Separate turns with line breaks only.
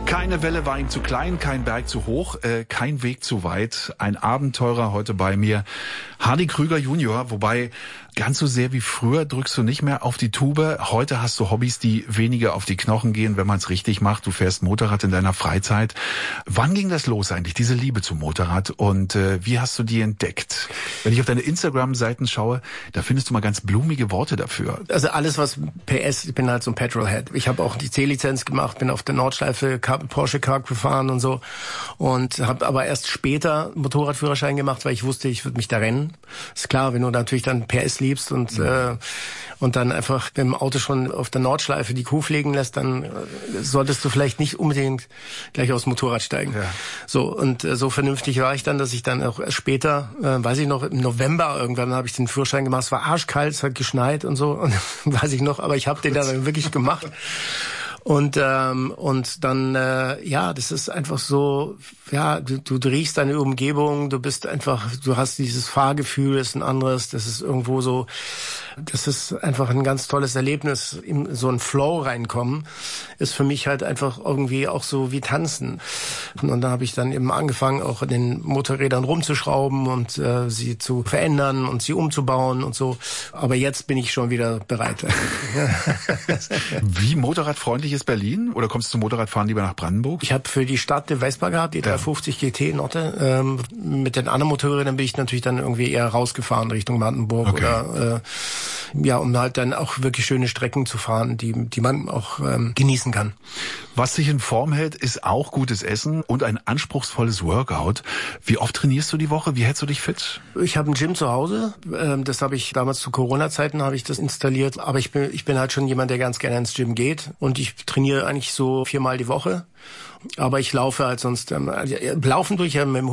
Keine Welle war ihm zu klein, kein Berg zu hoch, kein Weg zu weit. Ein Abenteurer heute bei mir, Hardy Krüger Junior. Wobei, ganz so sehr wie früher drückst du nicht mehr auf die Tube. Heute hast du Hobbys, die weniger auf die Knochen gehen, wenn man es richtig macht. Du fährst Motorrad in deiner Freizeit. Wann ging das los eigentlich, diese Liebe zum Motorrad? Und wie hast du die entdeckt? Wenn ich auf deine Instagram-Seiten schaue, da findest du mal ganz blumige Worte dafür.
Also alles, was PS, ich bin halt so ein Petrolhead. Ich habe auch die C-Lizenz gemacht, bin auf der Nordschleife Porsche Carg gefahren und so. Und habe aber erst später Motorradführerschein gemacht, weil ich wusste, ich würde mich da rennen. Ist klar, wenn du natürlich dann PS liebst und dann einfach mit dem Auto schon auf der Nordschleife die Kuh fliegen lässt, dann solltest du vielleicht nicht unbedingt gleich aufs Motorrad steigen. Ja. So, und so vernünftig war ich dann, dass ich dann auch erst später, weiß ich noch, im November irgendwann habe ich den Führerschein gemacht. Es war arschkalt, es hat geschneit und so, und weiß ich noch, aber ich habe den dann wirklich gemacht. Und dann, das ist einfach so, ja, du riechst deine Umgebung, du hast dieses Fahrgefühl, ist ein anderes, das ist irgendwo so, das ist einfach ein ganz tolles Erlebnis. In so einen Flow reinkommen, ist für mich halt einfach irgendwie auch so wie Tanzen. Und da habe ich dann eben angefangen, auch an den Motorrädern rumzuschrauben und sie zu verändern und sie umzubauen und so. Aber jetzt bin ich schon wieder bereit.
Wie motorradfreundlich ist Berlin? Oder kommst du zum Motorradfahren lieber nach Brandenburg?
Ich habe für die Stadt eine Vespa gehabt, die 350 GT Notte. Mit den anderen Motorrädern bin ich natürlich dann irgendwie eher rausgefahren Richtung Brandenburg oder um halt dann auch wirklich schöne Strecken zu fahren, die man auch genießen kann.
Was dich in Form hält, ist auch gutes Essen und ein anspruchsvolles Workout. Wie oft trainierst du die Woche? Wie hältst du dich fit?
Ich habe ein Gym zu Hause. Das habe ich damals zu Corona-Zeiten habe ich das installiert. Aber ich bin halt schon jemand, der ganz gerne ins Gym geht. Und ich trainiere eigentlich so 4-mal die Woche. Aber ich laufe halt sonst, laufen tue ich ja mit dem